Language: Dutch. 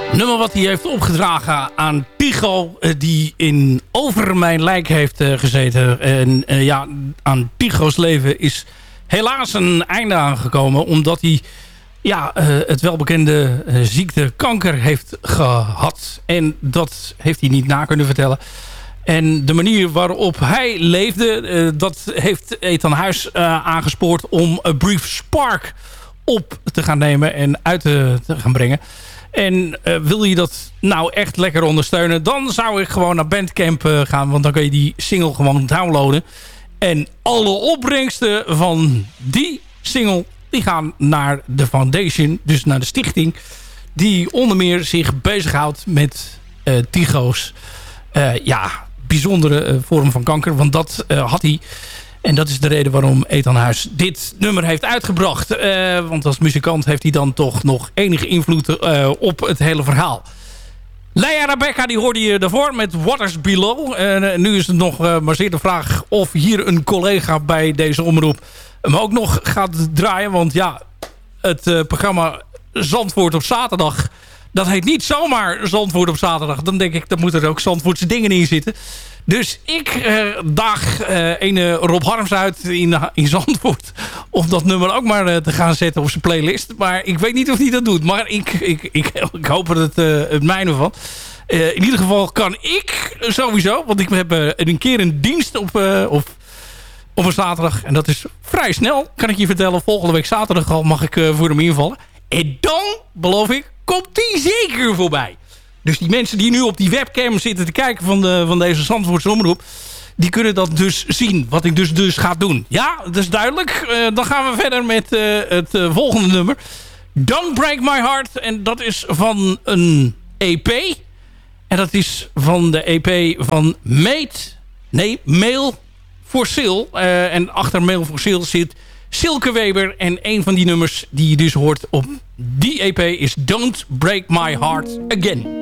Nummer wat hij heeft opgedragen aan Tycho, die in Over Mijn Lijk heeft gezeten. En ja, aan Tycho's leven is helaas een einde aangekomen, omdat hij het welbekende ziekte kanker heeft gehad. En dat heeft hij niet na kunnen vertellen. En de manier waarop hij leefde, dat heeft Ethan Huis aangespoord om A Brief Spark op te gaan nemen en uit te gaan brengen. En wil je dat nou echt lekker ondersteunen, dan zou ik gewoon naar Bandcamp gaan. Want dan kun je die single gewoon downloaden. En alle opbrengsten van die single, die gaan naar de foundation, dus naar de stichting, die onder meer zich bezighoudt met Tycho's bijzondere vorm van kanker. Want dat had hij. En dat is de reden waarom Ethan Huis dit nummer heeft uitgebracht. Want als muzikant heeft hij dan toch nog enige invloed op het hele verhaal. Leia Rebecca, die hoorde je daarvoor met Waters Below. Nu is het nog maar zeer de vraag of hier een collega bij deze omroep hem ook nog gaat draaien. Want ja, het programma Zandvoort op zaterdag, dat heet niet zomaar Zandvoort op zaterdag. Dan denk ik, dan moeten er ook Zandvoortse dingen in zitten. Dus ik daag ene Rob Harms uit in Zandvoort om dat nummer ook maar te gaan zetten op zijn playlist. Maar ik weet niet of hij dat doet. Maar ik hoop het mijne van. In ieder geval kan ik sowieso, want ik heb een keer een dienst op een zaterdag. En dat is vrij snel, kan ik je vertellen. Volgende week zaterdag al mag ik voor hem invallen. En dan, beloof ik, komt hij zeker voorbij. Dus die mensen die nu op die webcam zitten te kijken van deze Zandvoortse omroep, die kunnen dat dus zien, wat ik dus ga doen. Ja, dat is duidelijk. Dan gaan we verder met het volgende nummer. Don't Break My Heart. En dat is van een EP. En dat is van de EP van Mail for Sale. En achter Mail for Sale zit Silke Weber. En een van die nummers die je dus hoort op die EP is Don't Break My Heart Again.